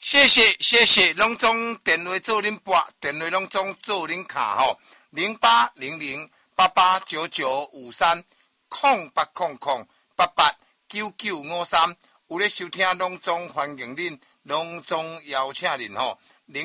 谢谢，拢总电话做恁拨，电话拢总做恁卡吼，0800-889953，0800-889953，有咧收听拢总欢迎恁，拢总邀请恁吼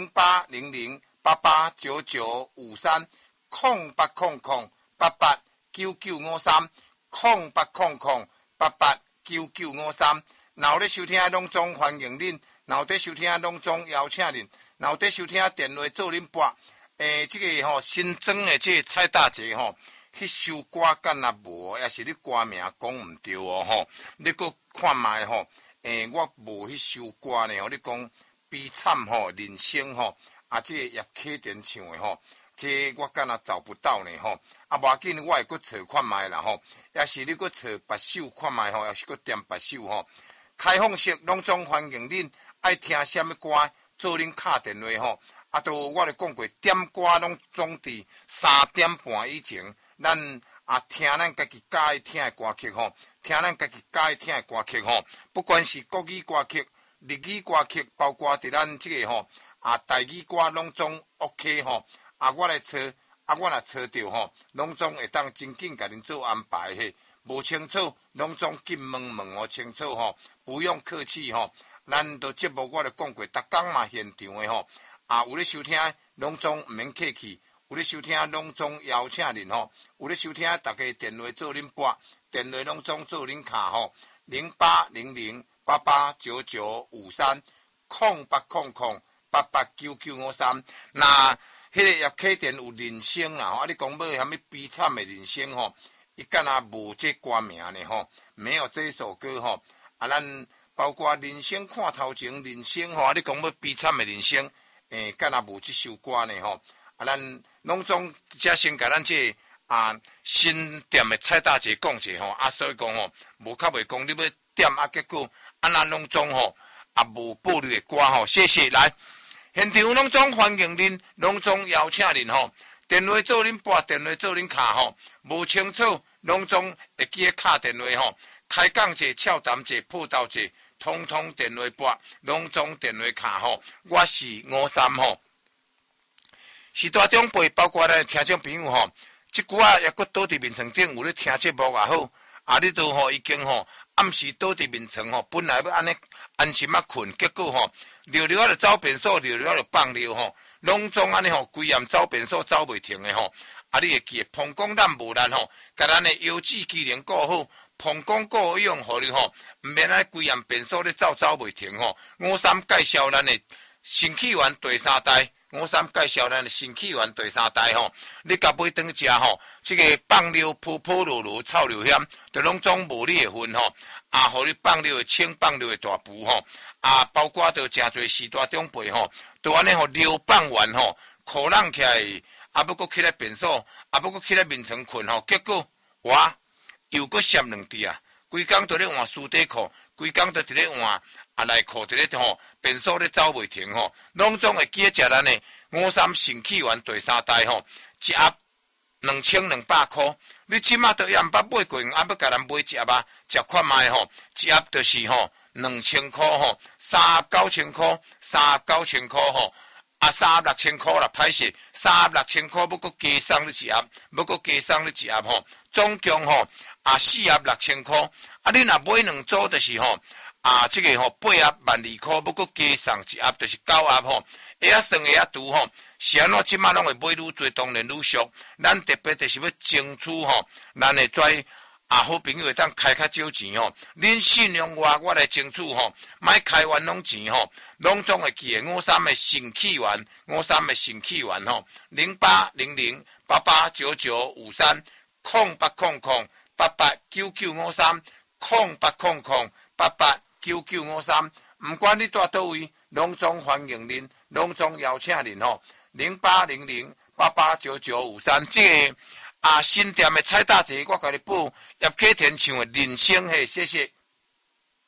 ，0800-889953，0800-889953，若有咧收听拢总欢迎恁。若有在收听拢总邀请恁，若有在收听电话做恁拨，这个新装的这个蔡大姐迄首歌敢若无，也是你歌名讲毋对哦你搁看卖我无迄首歌呢你讲悲惨人生这个叶启田唱的这个我敢若找不到呢无要紧，我会搁找看卖啦也是你搁找别首看卖也是搁点别首开放式拢总欢迎恁。爱听什么歌，做恁敲电话我就讲过，点歌拢总伫3点半以前，咱听咱家己喜欢听的歌曲听咱家己喜欢听的歌曲不管是国语歌曲、日语歌曲，包括伫咱这个台语歌拢总 OK 我来找我若找着拢总会当真紧甲恁做安排无清楚拢总紧问清楚不用客气咱都节目我就讲过，逐工嘛现场的有咧收听拢总毋免客气，有咧收听拢总邀请恁有咧收听大家电话做恁拨，电话拢总做恁卡0800-889953，0800-889953。那迄个叶启田有人生啦你讲要啥物悲惨的人生伊敢若无这歌名呢没有这首歌咱。包括人生看头前，人生你讲要悲惨的人生，敢若无这首歌呢咱拢总只先甲咱这新店的蔡大姐讲者所以讲无较袂讲你要点结果咱拢总无保留的歌谢谢来，现场拢总欢迎恁，拢总邀请恁电话做恁拨，电话做恁卡无清楚拢总会记咧敲电话开讲者、俏谈者、报道者。通通电话拨，拢总电话卡我是53是大长辈，包括咱听众朋友即句也搁倒伫面床顶有咧听节目也好你都已经暗时倒伫面床本来要安尼安心困，结果溜溜就走便所，溜溜就放溜拢总安尼规暗走便所走袂停的你会记膀胱咱无力甲咱的腰子机能顾好。膀胱顾用，互你毋免爱规暗便所咧走袂停53介绍咱的新起源第3代，53介绍咱的新起源第3代你甲买顿食这个放溜铺落落臭流险，就拢总无你的份互你放溜的清，放溜的大补包括着诚侪时大长辈都安尼溜放完苦冷起来要搁起来便所要搁起来面床困结果我又搁闪2滴规工都咧换书底裤，规工都伫咧换内裤，伫咧便所咧走袂停拢总会记食咱的53新起源第3代一盒2200块，你即马都也毋捌买过，要甲咱买一盒食看卖一盒就是2000块39000块39000块36000块啦，歹势36000块，要搁加送你一盒，要搁加送你一盒总共4盒6000块你若买2组就是这个8盒12000块，要搁加送一盒就是9盒会算会拄是安怎即马拢会买愈多，当然愈俗。咱特别就是要争取咱会跩好朋友会当开较少钱恁信用我来争取莫开冤枉钱拢总会记的53的新起源，53的新起源0800-889953，0800-889953，毋管你住倒位，拢总欢迎恁，拢总邀请恁0800-889953，这个新店的蔡大姐，我甲你报叶启田唱的人生谢谢。